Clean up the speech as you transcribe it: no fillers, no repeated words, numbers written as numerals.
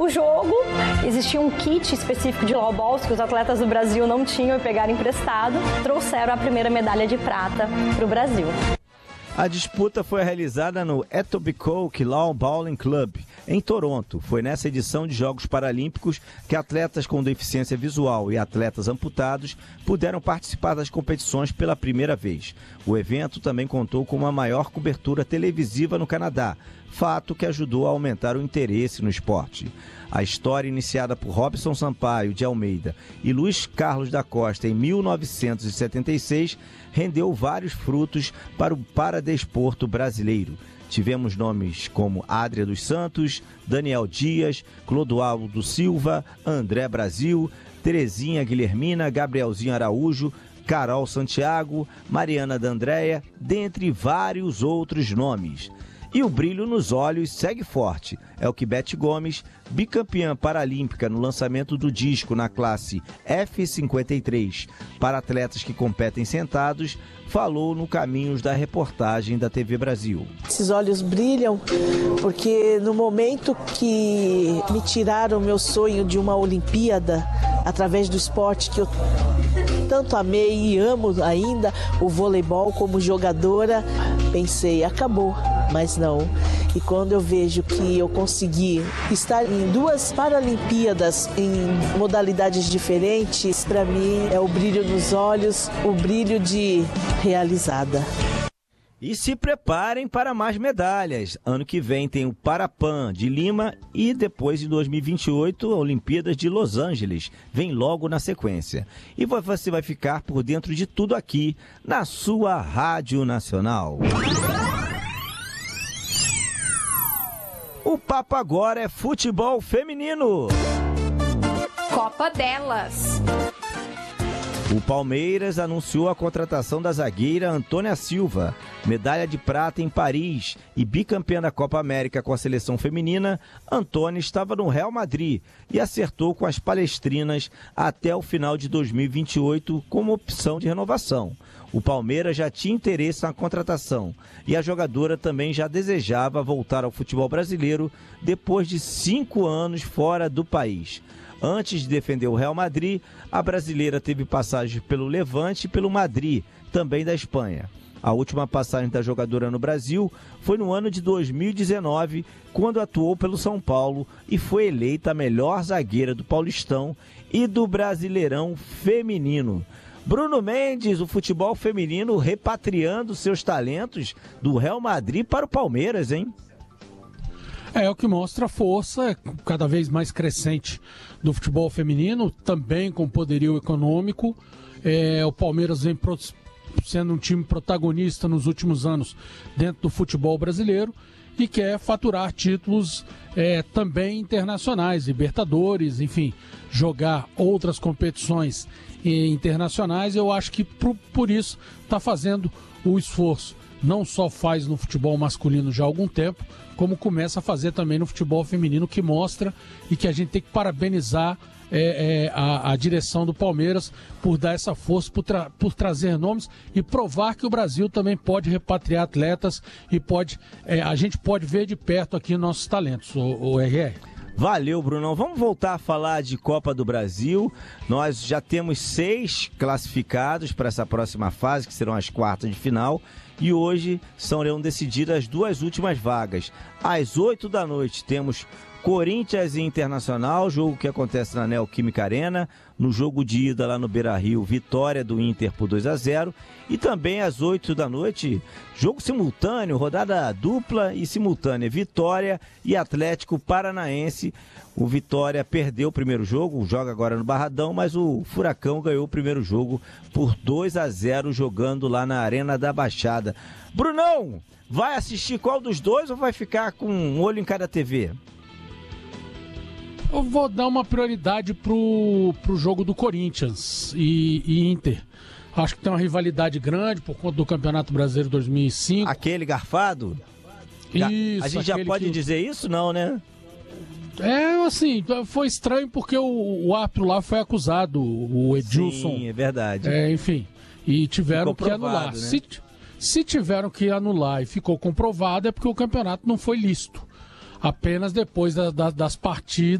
o jogo, existia um kit específico de low balls que os atletas do Brasil não tinham e pegaram emprestado, trouxeram a primeira medalha de prata para o Brasil. A disputa foi realizada no Etobicoke Lawn Bowling Club, em Toronto. Foi nessa edição de Jogos Paralímpicos que atletas com deficiência visual e atletas amputados puderam participar das competições pela primeira vez. O evento também contou com uma maior cobertura televisiva no Canadá, fato que ajudou a aumentar o interesse no esporte. A história iniciada por Robson Sampaio de Almeida e Luiz Carlos da Costa em 1976 rendeu vários frutos para o paradesporto brasileiro. Tivemos nomes como Adria dos Santos, Daniel Dias, Clodoaldo Silva, André Brasil, Terezinha Guilhermina, Gabrielzinho Araújo, Carol Santiago, Mariana D'Andrea, dentre vários outros nomes. E o brilho nos olhos segue forte. É o que Beth Gomes, bicampeã paralímpica no lançamento do disco na classe F53 para atletas que competem sentados, falou no Caminhos da reportagem da TV Brasil. Esses olhos brilham porque no momento que me tiraram o meu sonho de uma Olimpíada, através do esporte que eu tanto amei e amo ainda, o voleibol como jogadora, pensei, acabou. Mas não. E quando eu vejo que eu consegui estar em 2 Paralimpíadas em modalidades diferentes, para mim é o brilho nos olhos, o brilho de realizada. E se preparem para mais medalhas. Ano que vem tem o Parapan de Lima e depois, em 2028, a Olimpíadas de Los Angeles. Vem logo na sequência. E você vai ficar por dentro de tudo aqui, na sua Rádio Nacional. O papo agora é futebol feminino. Copa delas. O Palmeiras anunciou a contratação da zagueira Antônia Silva, medalha de prata em Paris e bicampeã da Copa América com a seleção feminina. Antônia estava no Real Madrid e acertou com as palestrinas até o final de 2028 como opção de renovação. O Palmeiras já tinha interesse na contratação e a jogadora também já desejava voltar ao futebol brasileiro depois de 5 anos fora do país. Antes de defender o Real Madrid, a brasileira teve passagens pelo Levante e pelo Madrid, também da Espanha. A última passagem da jogadora no Brasil foi no ano de 2019, quando atuou pelo São Paulo e foi eleita a melhor zagueira do Paulistão e do Brasileirão Feminino. Bruno Mendes, o futebol feminino repatriando seus talentos do Real Madrid para o Palmeiras, hein? É o que mostra a força cada vez mais crescente do futebol feminino, também com poderio econômico. O Palmeiras vem sendo um time protagonista nos últimos anos dentro do futebol brasileiro e quer faturar títulos também internacionais, Libertadores, enfim, jogar outras competições internacionais. Eu acho que por isso está fazendo o esforço. Não só faz no futebol masculino já há algum tempo, como começa a fazer também no futebol feminino, que mostra e que a gente tem que parabenizar a direção do Palmeiras por dar essa força, por trazer nomes e provar que o Brasil também pode repatriar atletas e a gente pode ver de perto aqui nossos talentos, o RR. Valeu, Brunão. Vamos voltar a falar de Copa do Brasil. Nós já temos 6 classificados para essa próxima fase, que serão as quartas de final. E hoje serão decididas as 2 últimas vagas. Às 8 da noite temos Corinthians e Internacional, jogo que acontece na Neoquímica Arena. No jogo de ida lá no Beira-Rio, vitória do Inter por 2-0. E também às 8 da noite, jogo simultâneo, rodada dupla e simultânea. Vitória e Atlético Paranaense. O Vitória perdeu o primeiro jogo, joga agora no Barradão, mas o Furacão ganhou o primeiro jogo por 2-0 jogando lá na Arena da Baixada. Brunão, vai assistir qual dos dois ou vai ficar com um olho em cada TV? Eu vou dar uma prioridade pro jogo do Corinthians e Inter. Acho que tem uma rivalidade grande por conta do Campeonato Brasileiro 2005. Aquele garfado? Isso. A gente já pode dizer isso? Não, né? Assim, foi estranho porque o árbitro lá foi acusado, o Edilson. Sim, é verdade. Enfim, e tiveram que anular. Né? Se tiveram que anular e ficou comprovado, é porque o campeonato não foi lícito. Apenas depois das partidas